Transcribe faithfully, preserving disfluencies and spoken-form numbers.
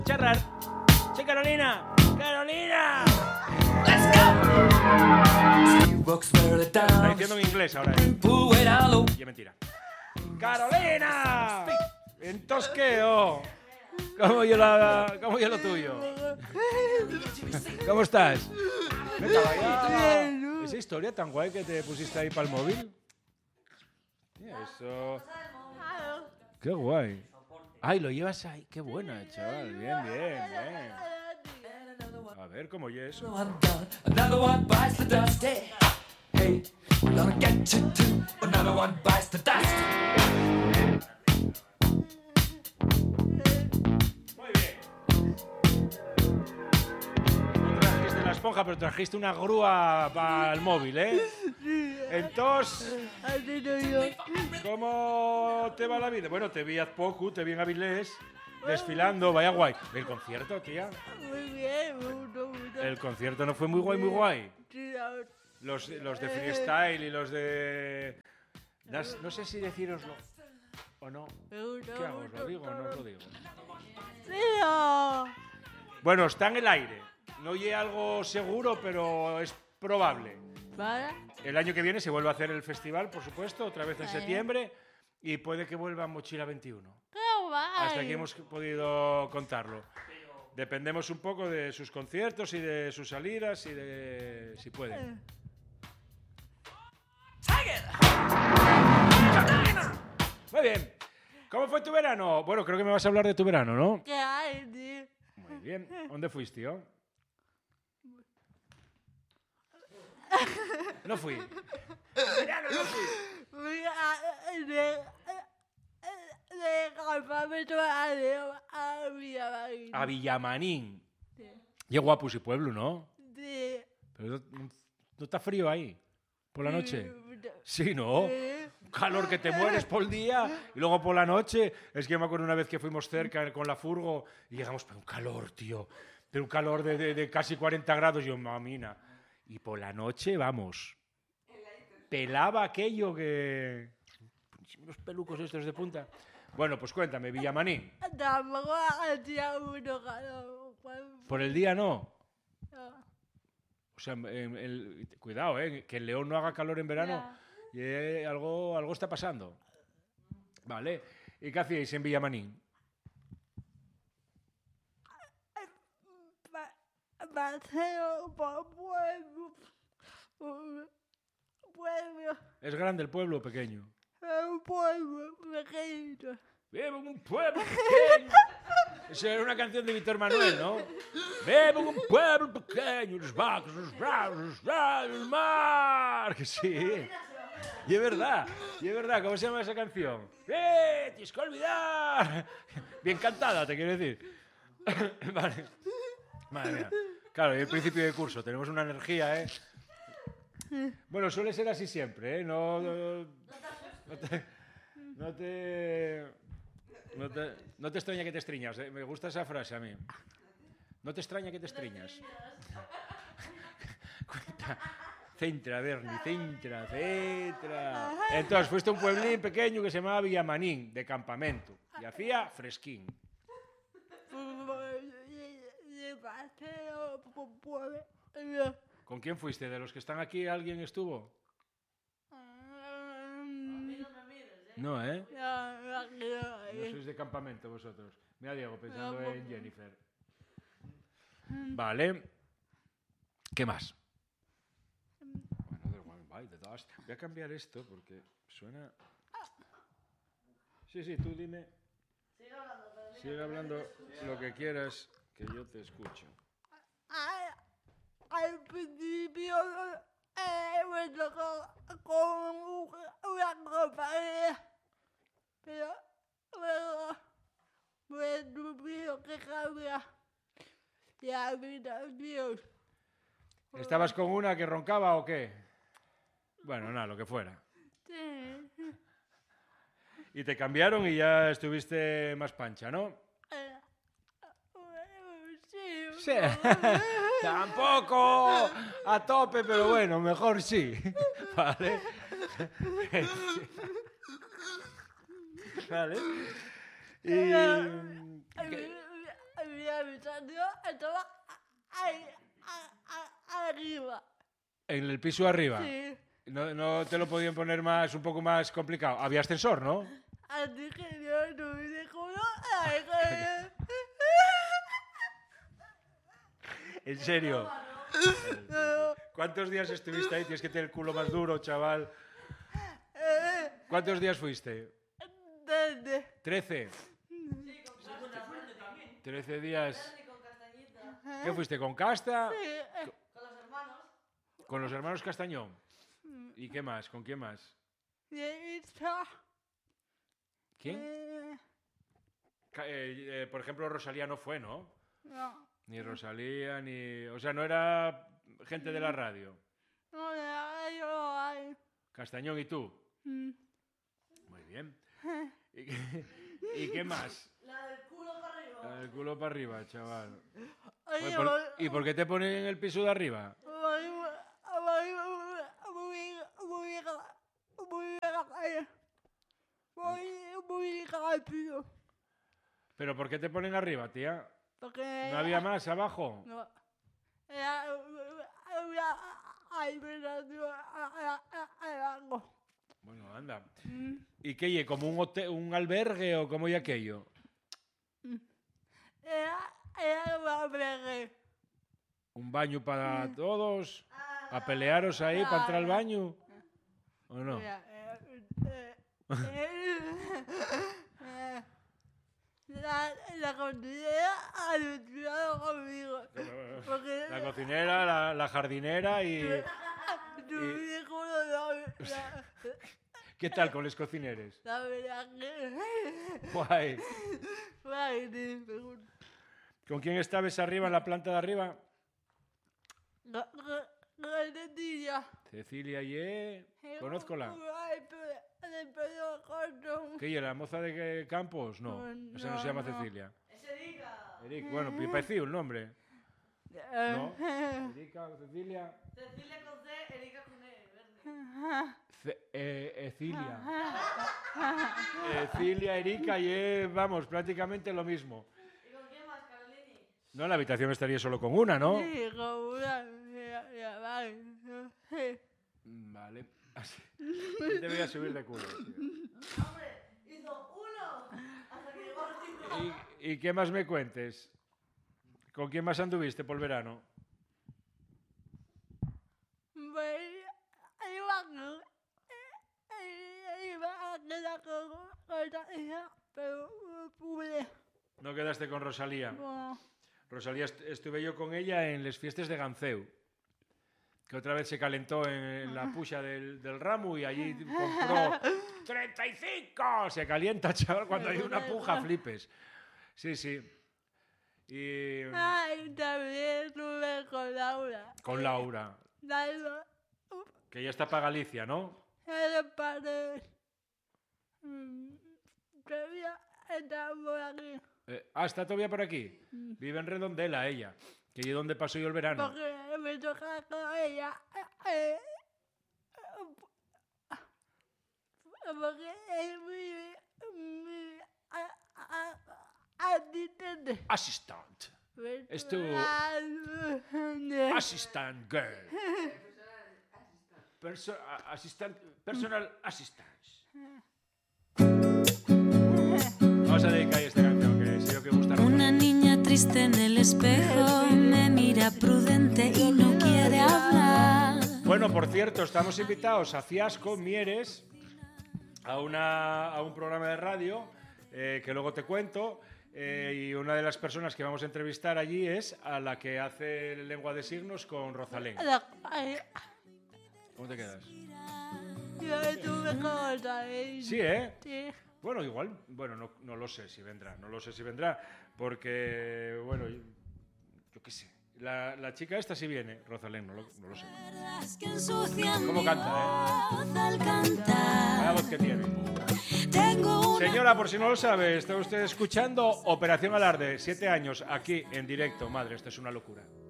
Charrar. ¡Sí, Carolina! ¡Carolina! Está diciendo en inglés ahora. ¿eh? Y es mentira. ¡Carolina! En tosqueo. ¿Cómo yo, la, ¿Cómo yo lo tuyo? ¿Cómo estás? Venga, vaya. ¿Esa historia tan guay que te pusiste ahí para el móvil? Eso. Qué guay. Ay, lo llevas ahí. Qué buena, chaval. Bien, bien, bien. A ver, ¿cómo oye eso? Muy bien. No trajiste la esponja, pero trajiste una grúa para el móvil, ¿eh? Entonces, ¿cómo te va la vida? Bueno, te vi hace poco, te vi en Avilés, desfilando, vaya guay. ¿El concierto, tía? Muy bien, me gustó mucho. El concierto no fue muy guay, muy guay. Los, los de freestyle y los de... No sé si decíroslo o no. ¿Qué hago? ¿Os lo digo o no os lo digo? ¡Tío! Bueno, está en el aire. No oye algo seguro, pero es probable. ¿Vale? El año que viene se vuelve a hacer el festival, por supuesto, otra vez en Vale. septiembre, y puede que vuelva Mochila veintiuno. ¡Qué guay! Hasta aquí hemos podido contarlo. Dependemos un poco de sus conciertos y de sus salidas y de si pueden. Muy bien. ¿Cómo fue tu verano? Bueno, creo que me vas a hablar de tu verano, ¿no? ¿Qué hay, tío? Muy bien. ¿Dónde fuiste, tío? No fui. Verano no fui. Fui a... de... de campamento a... a Villamarín. A Villamarín. Sí. Qué guapo ese pueblo, ¿no? Sí. Pero no, no está frío ahí, por la noche. Sí. Sí, ¿no? Sí. Un calor que te mueres por el día y luego por la noche. Es que yo me acuerdo una vez que fuimos cerca con la furgo y llegamos, pero un calor, tío. Pero un calor de, de, de casi cuarenta grados. Y yo, mamina. Y por la noche, vamos. Pelaba aquello que... Los pelucos estos de punta. Bueno, pues cuéntame, Villamarín. Tampoco hacía mucho calor. Por el día no. No. O sea, en el, cuidado, ¿eh? Que en León no haga calor en verano. Y eh, algo, algo está pasando. Vale. ¿Y qué hacíais en Villamarín? Paseo por pueblo. Pueblo. ¿Es grande el pueblo o pequeño? Un pueblo pequeño. Vivo en un pueblo pequeño. Esa era una canción de Víctor Manuel, ¿no? Vivo en un pueblo pequeño, los vacos, los bravos, los bravos, el mar. Que sí. Y es verdad, y es verdad. ¿Cómo se llama esa canción? ¡Eh! ¡Tienes que olvidar! Bien cantada, te quiero decir. Vale. Madre mía. Claro, y el principio de curso. Tenemos una energía, ¿eh? Bueno, suele ser así siempre, ¿eh? No, no, no te... No te... No te, no te extraña que te estriñas, ¿eh? Me gusta esa frase a mí. No te extraña que te estriñas. Cuenta. Centra, Berni, centra, centra. Entonces, fuiste a un pueblín pequeño que se llamaba Villamarín, de campamento. Y hacía fresquín. De paseo por pueblo. ¿Con quién fuiste? ¿De los que están aquí alguien estuvo? No, ¿eh? No, no, no. No sois de campamento vosotros. Mira, Diego, pensando no, en Jennifer. Vale. ¿Qué más? Bueno, voy a cambiar esto porque suena... Sí, sí, tú dime. Sigue hablando, pero Sigue hablando lo que quieras, que yo te escucho. Al principio eh, me tocó con una compañía, pero luego me tuvieron que cambiar de habitación. ¿Estabas con una que roncaba o qué? Bueno, nada, lo que fuera. Sí. Y te cambiaron y ya estuviste más pancha, ¿no? Eh, sí. Sí. Tampoco a tope, pero bueno, mejor sí. Vale. Vale. Y... Había habitación estaba ahí, a- a- arriba. En el piso arriba. Sí. No, no te lo podían poner más, un poco más complicado. Había ascensor, ¿no? Así que yo no me dejó ay, que- En serio. no, ¿Cuántos días estuviste ahí? Tienes que tener el culo más duro, chaval. eh, ¿Cuántos días fuiste? desde. Trece. Trece días. ¿Qué fuiste? ¿Con Casta? Sí, eh, ¿Con los hermanos Castañón? ¿Y qué más? ¿Con quién más? y esta, ¿Quién? eh, Ca- eh, eh, por ejemplo, Rosalía no fue, ¿no? no, Ni Rosalía, ni... O sea, no era gente de la radio. no, no, yo hay. Castañón y tú. Mm. Muy bien. ¿Y qué, y qué más? La del culo para arriba. El culo para arriba, chaval. Oye, Oye, por- ¿Y por qué te ponen en el piso de arriba? voy, voy, voy, voy, voy, voy, voy rápido. ¿Pero por qué te ponen arriba, tía? Porque ¿No había más abajo? no, era una habitación abajo. Bueno, anda. Mm. ¿Y qué? ¿Y como un, hotel, un albergue o cómo y aquello? Era, era un albergue. ¿Un baño para Mm. todos? ¿A pelearos ahí para entrar al baño? ¿O no? Mira, eh, eh, eh, La, la cocinera ha luchado conmigo. Porque La cocinera, la, la jardinera y... tu viejo no sabe. La, ¿Qué tal con los cocineres? la verdad que. Guay. Guay, te pregunto. ¿Con quién estabas arriba, en la planta de arriba? Ga- ga- Galletilla. Cecilia Ye... Conózcola. Ay, pero de pelo corto. ¿Qué? ¿Y la moza de qué Campos? No, No, esa no se llama no. Cecilia. Es Erika. Eric, bueno, me pareció el nombre. ¿No? Eh, Erika, Cecilia... Cecilia con C, Erika con E, verde. Ce- eh, Ecilia. Ecilia, Erika y eh, vamos, prácticamente lo mismo. ¿Y con quién más, Carolini? No, en la habitación estaría solo con una, ¿no? Sí, como una. Ya, ya, vale. Sí. Mm, Vale. Así. Debería subir de culo. tío. Hombre, hizo uno hasta que llegó al cinco. ¿Y, ¿Y qué más me cuentes? ¿Con quién más anduviste por el verano? Voy a iba a iba a quedar con otra hija, pero no pude. No quedaste con Rosalía. No. Rosalía, est- estuve yo con ella en las fiestas de Ganceu, que otra vez se calentó en, en la pucha del, del ramo y allí compró treinta y cinco. Se calienta, chaval, cuando hay una puja, flipes. Sí, sí. Y Ay, también estuve con Laura. con Laura, Laura, que ya está para Galicia, ¿no? el padre. Todavía estamos aquí. Eh, ah, está todavía por aquí. Vive en Redondela ella, que es donde pasó yo el verano. Porque me toca con ella. eh, Porque es muy, muy a- a- asistente. Assistant. Es tu Asistente. assistant girl. Perso- a- assistant, personal assistance. Vamos a dedicar esta canción que sé yo que gusta. Una niña triste en el espejo me mira prudente y no quiere hablar. Bueno, por cierto, estamos invitados a Fiasco, Mieres, a, una, a un programa de radio eh, que luego te cuento. eh, y una de las personas que vamos a entrevistar allí es a la que hace lengua de signos con Rosalén. La- ay, ¿Cómo te quedas? Yo estuve con otra vez. Sí, ¿eh? Sí. Bueno, igual, bueno, no, no lo sé si vendrá, no lo sé si vendrá, porque, bueno, yo, yo qué sé. La, la chica esta sí viene, Rosalén, no lo, no lo sé. Que ensucian ¿Cómo mi canta, eh? voz al Vaya cantar. voz que tiene. Tengo una Señora, por si no lo sabe, está usted escuchando Operación Alarde, siete años, aquí en directo. Madre, esto es una locura.